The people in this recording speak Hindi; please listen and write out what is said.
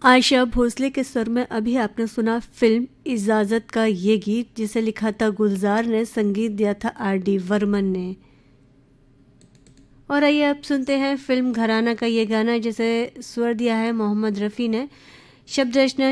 आशा भोसले के स्वर में अभी आपने सुना फिल्म इजाजत का ये गीत, जिसे लिखा था गुलजार ने, संगीत दिया था R.D. बर्मन ने। और आइए आप सुनते हैं फिल्म घराना का ये गाना, जिसे स्वर दिया है मोहम्मद रफ़ी ने, शब्द रचना